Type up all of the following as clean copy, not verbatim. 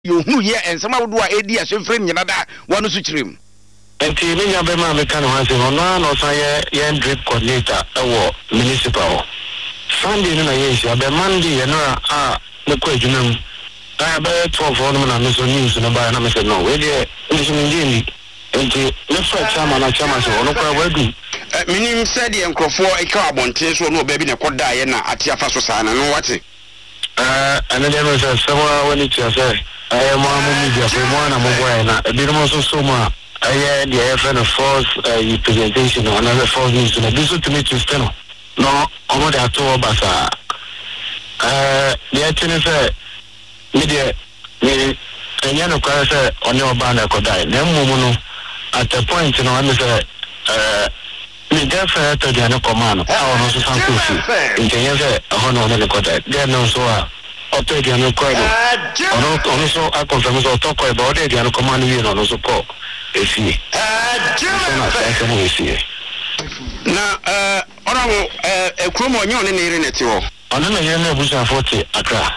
who here and some would do a so frame another one to trim. And Tia Bema Mecano has on one or Yan drip coordinator, municipal. Sunday in a year, but Monday and the question. I have 12 ornaments on news and about an said no, we're listening and let's try Chairman or Chairman, so no problem. Minim said the uncle for a carbon taste or no baby in a quad Diana at Tiafaso San and what it. And then was someone when it was I am one media for one and a bit also so much. I had the FN of force presentation or another 4 news and this to me to still. No, I'm not at all, but the actually media, and Yano Kasa on your banner could die. Then, at the point, you know, I'm me therefore to the command. I also some in the honor the court. There no so or take the corridor. Also, I confirm so talk about it. The command you know support. If he now, honorable a chromo in the net. On the year was 40 Accra.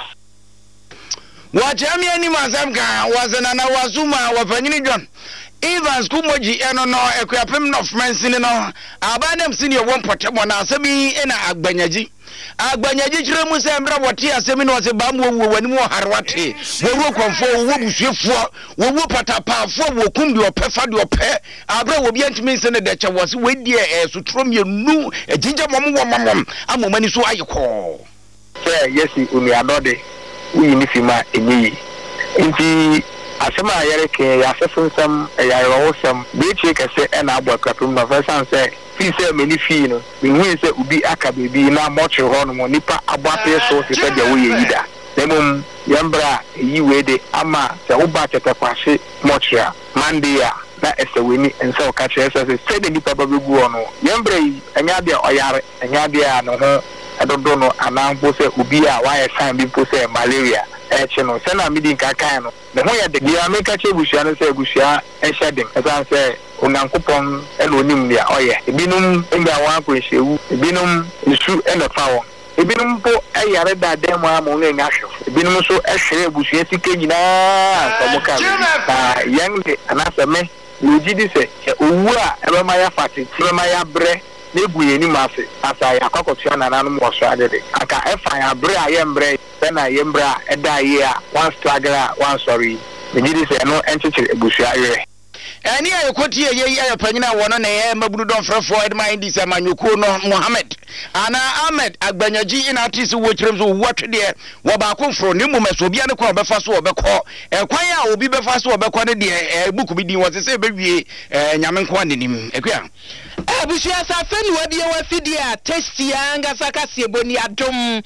What Jamie Mazamka was an Anawazuma or Paninigon. Evans Kumoji and no equipment of Mansino. Abanam senior one Potamona, Semi and Agbanyaji. Agbanyaji Musambra, what here seminars a bamboo when more Harwati. We will conform, we will shift for, we will put a power for, we come to a pefad your pair. Abra will be anti-mason that was with dear as to trum you knew a ginger mamma, a moment so I call. Yes, we are not there. We need him in asema ayereke ya sefensam ya rawosam be cheke se na abwakapem na versan se fi se meni fi no mehu se ubi aka bebi na moche ho no nipa abwape so se de wo yida nemum yambra yi wede ama se uba tete kwase moche a mandia na eseweni ense okache se de nipa babegu no yambra yi anya de oyare anya de no ho edodo no anampo se ubi a wa sign bi po se malaria no sena midi kaka no the ho ya de bia meka che bushia no se bushia ehedem esan se onankopon elo nim dia oye ebinum nga wa akwenhyewu ebinum isu eno fawo ebinum po ayare da dem amu no nya hwe ebinum so ehwere bushia sike nyina samoka ba yangde anase me logidi se owu a ebema ya fati ebema ya bre neguye ni mafe asa ya kwakotua nananu mo so adede aka efa ya bre ayembre na yembra eda ye one stragger one sorry the gidi say no enchiche ebusu ayere eni ayekoti ye ayapanyina wono na ye mabunu don frefo edman dis amanyoko no Mohammed ana Ahmed Agbanyaji ina artist wo kirem so wotwe wo ba ko fro ne mumeso bia ne ko obefa so obekọ ekwan a obi befa so obekọ ne de buku bi din wo se bewie nyame nko anenim ekwa abushia safeni wadi wa fidi a testi anga saka sieboni adom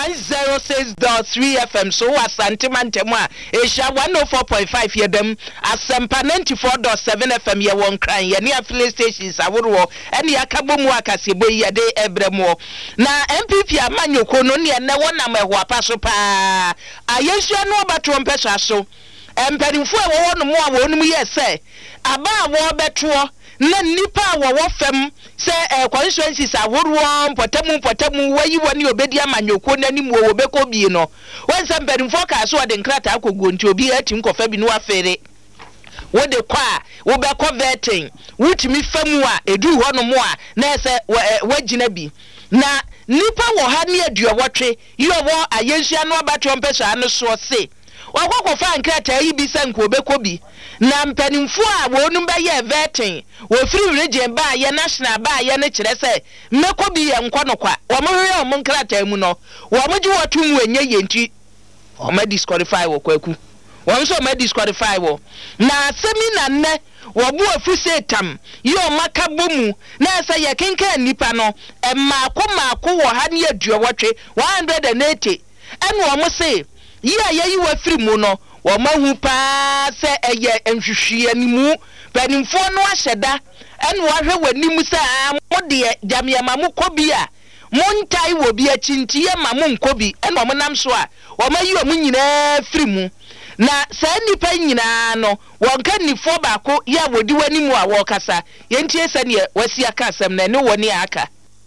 106.3 FM so asante mantemu a esha 104.5 yedem asempa 94.7 FM ye won kran ye ne affiliate stations aworo ene akabomu akasiebo ye de ebremo na MPP amanyoko no ne ne wona meho apaso pa ayesua no bato mpesa so emperimfo e wo no mo a wo no mu ye se aba wo beto na nipa wo fem se constituencies aworo potamu wayi woni obedi amanyoko nanim wo beko bi no wonse mperimfo ka so de nkrata akogo nti obi atim kofa bi no afere wo de kwa wo beko vetting wutimi famu a edu ho no mo a na se wagina bi na nipa wo ha ne aduowotwe yo wo ayensia no abato mpesa no so se wakwakofa nkrata yi bi se nko beko bi na mpanimfo a wonu ba ye vetting wo free region ba ye national ba ye ne kire se meko bi ye nko no kwa wo mo hwe mo nkrata mu no wo mo ji wotum wenye ye nti o ma disqualify wo kwaku wo so ma disqualify wo na semina ne wo bu afuse tam yo makabomu na se ye kenka nipa no maako wo ha ne aduowotwe 180 ene wo mo se ye wa free mu no wo mahu pa se eye enhwehwe animu panimfo no ahyeda ene wo hwe wanimu se mode jamiama mu kobi a montai wo bi achintiye ma mu nkobi ene wo nam so a wo mayi wo nyina free mu na sa nipa nyina no wonka nifo baako ya wodi wanimu a wo kasa yentie se ne wasi aka asem na ne woni aka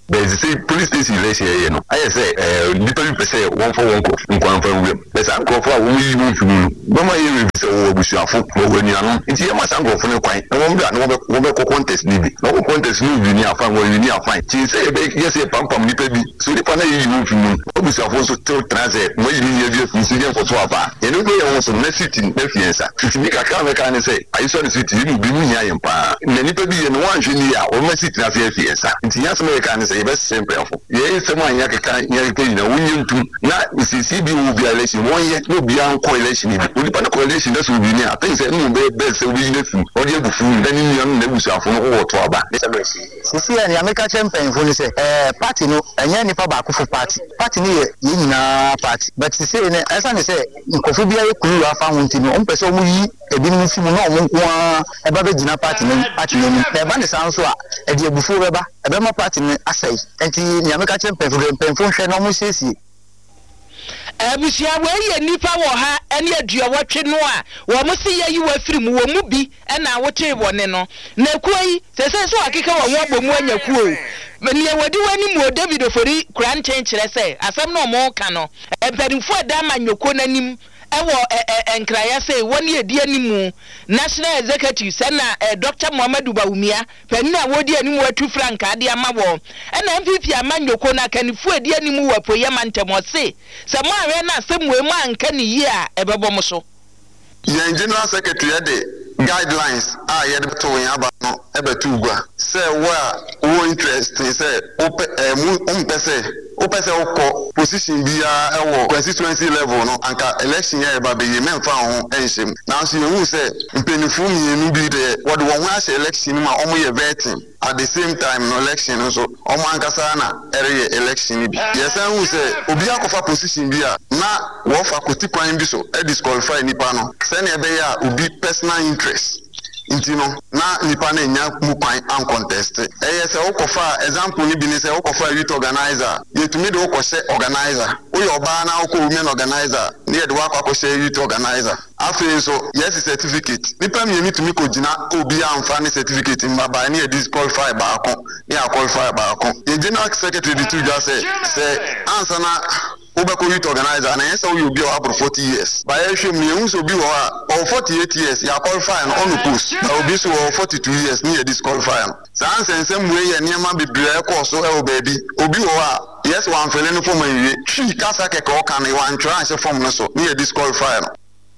there's a police station election here, no. I say, different percent, 1 for 1 from there's a crop for we move to Bama. You will be a football when you are in the Masango for no quite. No contest needed. No contest moving near fine when you near fine. She said, yes, a pump on the baby. So the panel you move to me. Obviously, I've also told transit when you hear your incident for Swapa. You know, they also message in Nefiansa. To make a car, I can say, I saw the city, you will be me. I am pa. Many people in 1 junior or message in a Fiansa. It's the American say, best simple. Yes, someone Yakan, William to not CCB will be election 1 year, no beyond coalition. Will be coalition, that's will be near. I think that no best will be the or the food, then you never shall from all to about. Sisi and American champion for say, party no, and Yanni Pabaku for party. Party near Yina party. But to say, as I say, Kofubia, Kuru, I found in one person, a bit from no a Babajina party, the band is also a dear before Weber, a Bama party, I say, and the American champion for the pension almost says. Abusia we nipa wo ha ene adua wotwe no a wo mo se ye yiwa firim wo mu bi na wote wone no na kuyi sese so akeka wo abomu anya kuo meni wadi wani mu David Ofori kuran chenkyere se asem no mo ka no empadimfo da manyoko nanim ewo enkraya say woni edi animu national executive sana Dr. Muhammadu Bawumia penina wodi animu atu frank ade amawo na MPP amanyoko na kanifu edi animu wapo yamantemo se se mo awe na semwe mu anka ni yi a ebebo so yen general secretary de guidelines yede to yen aba no ebetu ugwa say wo interest say opese okọ position bia ewo constituency level no anka election here ba be memfa ho enhyem now so you say mpenifu mienu bi de what won wa say election ma omo ye vetting at the same time no election so omo ankasa na ere election bi yes and who say obi akofa position bia na wo fa koti kwan bi so e disqualify nipa no say na ebe ya obi personal interest intino na nipa na nya mu kwan an contest say okofa example ni bi ni say okofa youth organizer yetumi de okose organizer oyo ba na okọ women organizer ni e de wa akose youth organizer afi so yes certificate nipa mi yetumi ko gina obi amfa ni certificate mbaba ni e disqualify ba akọ ni qualify ba akọ the general secretary the two just say answer na Obeko youth organizer na yesa we obi o abro 40 years by ehwem ni ehun so bi wo a 48 years ya qualify on the post na obi so 42 years ni ya disqualify san sensem we ye niam bebre ko so e baby obi wo a yes one fele no form awie twi kasa keke o kan e wan try se form no so ni ya disqualify no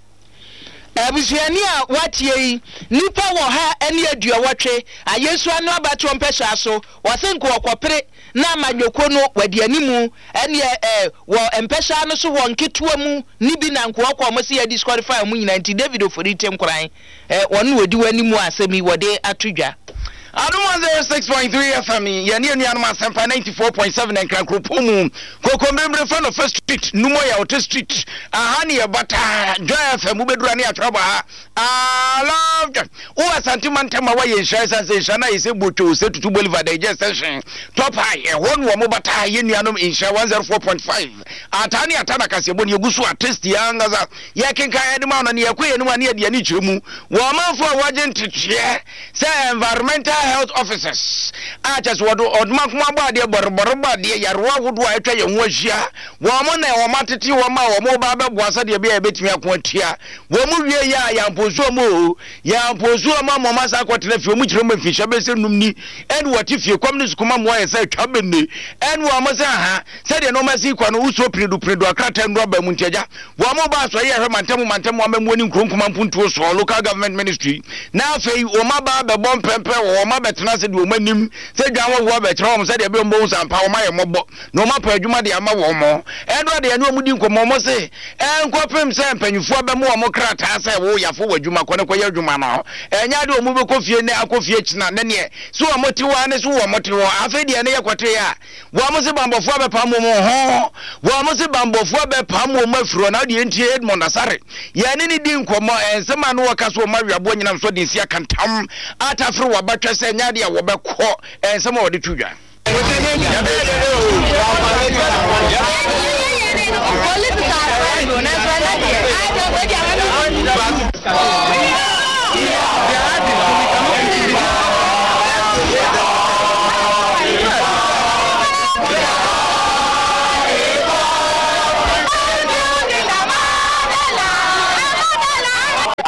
abusuani a watie nipa wo ha ene adua wotwe ayesu anu abato mpehya so wosenko okopere na manyoko no wadi animu ene wo empehya no so wo nketua mu ni bi na nko mo se ya disqualify mu nyina nti David Ofori tem kran wonu wadi wanimu asemi wode atudwa Aduma 06.3 FM yani anu asempa 94.7 enkran kropomu kokomembre fan of First Street numo ya Ote Street ahani ya bata Joy FM ubedura ni atraba ha love o sentiment ma wa ye share sensation na ise bocho se tutu Boulevard station top high won wo mo bata ye nuanom insha 104.5 atani atana kasebo ni egusu artist ya ngaza ye kenka edima na ye kwe enu ani ade ani chiremu wo manfo waje ntete se environmental health officers just what odman kuma ba de borbor ba de yarwa hudu a etwa ye ho ahia wo mo na wo matete wo ma wo mo ba beboasa de be ya betimi akoatia wo mo wie ya mpozo mo mo masa kwotena fi mo kirema fi hya be se num ni en wati fie communist kuma mo ya se twa benne en wo mo se ha se de no masi kwa no uso predu akrata ndo ba mu ntiaja wo mo ba so ye hwe mantem amamu ni nkronkuma mpuntu so local government ministry na afei wo ma ba be bom pempe wo ma betena se de wo manim se dwan wo be tro mo se de be mbo sampa wo ma ye mobo no ma pa adwuma de ama wo mo endo de anu omudi nkomo mo se enkopem se mpanyufo be mo wo krata se wo yafo wadwuma ko ne ko ye adwuma no enya de omu be kofie ne akofie kina ne ne so wo moti wa ne so wo moti wo afi de ne ye kwate ya wo mo se bambofo be pam mo ho wo mo se bambofo be pam mo mafuro na de entie Edmond Asare ye ne ni di nkomo ensema no wakaso ma wiabo nyina so de nsia kantam atafro wabatwa se nya de wo be ko ensema wo de tudwa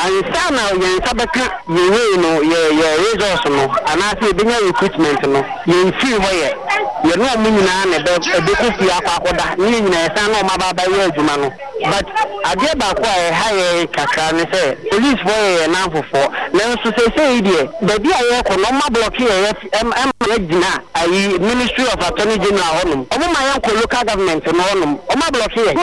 ansana yen sabeka yewe no ye resource no anase binya recruitment no yen fi hoye ye no munyina na be ku fi akwakoda ni nyina esan no mababa ye adwuma no but ade ba ko ha ye kakra ne say police boy na fofo na nso say die da bia ye ko no ma block ye gina ayi Ministry of Attorney General honum omo ma yan ko local government no honum o ma block ye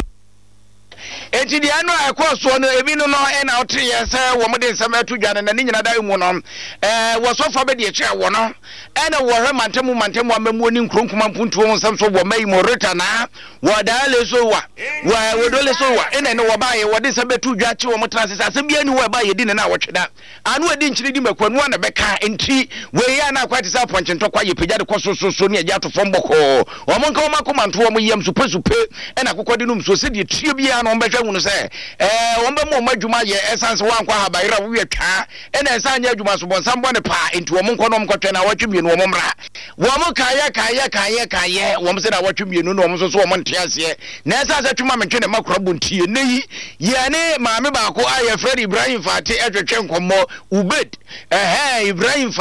enti di anu akoso no ebi no na otre ye se wo mo de nsam atudwane na ni nyina da mu no wo sofa be de che wo no ena wo hwe mantemu amamu ni nkronkuma mpuntu wo nsam so wo mai mo reta na wo da le so wa wo do le so wa ena ne wo ba ye wo de nsam atudwa che wo mo tra sesa se bia ni wo ba ye di ne na wo tweda anu adi nchiri di makwanu na beka enti we ya na kwati sa ponche ntokwa ye pejade kososo ne ya to fomboko wo mo nka wo makoma nto wo mo yem supe ena kokodi num so se de tue bia no mbehwe hunu se wombe mo madwuma ye essence wankwa habayira wo twa ena ensanya adwuma so bonsam bone pa enti wo monko no mkotwe na watwemienu wo mra wo mo kaye wo mo se na watwemienu no wo so wo ntiase na essence twuma mentwe na makora buntie neyi ye ne maame ba ko aye Fred Ibrahim Fati etwetwe nkomo Ubed Ibrahim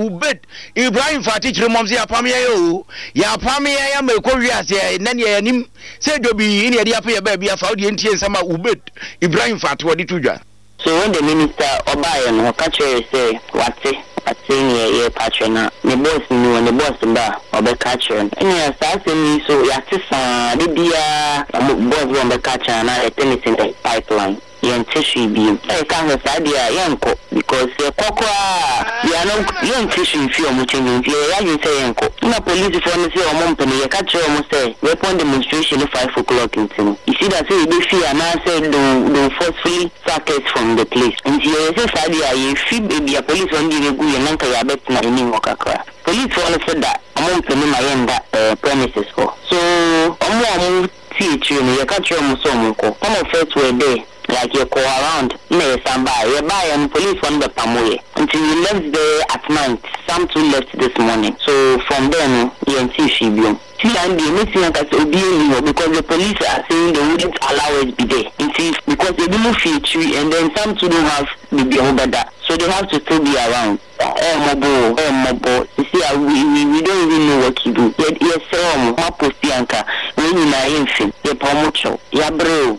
Fati chiremomzi ya pamye yo ya pamye ya meko wiase na ne yanim se dobi ne de afa ya ba bia fa odi entie nsama Ubed Ibrahim Fati wadi tudwa. So when the minister Obaye no catch say wate ye patrona the boss ni when the boss ba obe catch and ya say ni so ya tisa de bia boss won be catch na e tennis in the pipeline yen tissue bi e kan sa dia yanko because kokwa ya no yen tissue fi o mo change fi ya you say yanko na police for no say o mo mpene ye catch o mo say weapon demonstration 5 o'clock in time you see that say be fear na say do forcefully sack us from the place and you say sa dia ye fi be a police on di regu ye nanka ya bet na ni mo kakra police for no say that o mo mpene ma yenda premises for so o mo teach you ye catch o mo so mo ko come on first way there like you go around me somebody you buy and police one the pamoye until you left there at night some two left this morning so from then you see she be and the missing because the police are saying they wouldn't allow it be there because they didn't feel tree and then some two don't have the so they have to still be around mobile. You see, we don't even know what to do. Yes, my postianka, when you are infant, your promotion, your bro,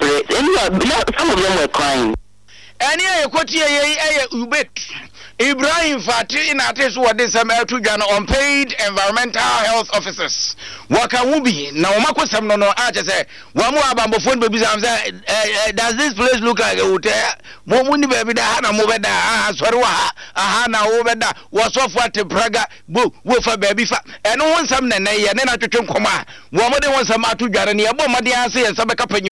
some of them were crying. And yeah, Ubed Ibrahim Fati in ates what this American unpaid environmental health officers. Waka wubi na umako samno no aje say wamu abambo phone baby say does this place look like a hotel? Mo ni baby da na mo beda sorry wa aha na wo beda wo so for te praga bo wo fa baby fa eno won sam na ye ne na twetwe nkoma wo mo de won sam atudware ne ye bo mo de ase ye sabeka panyi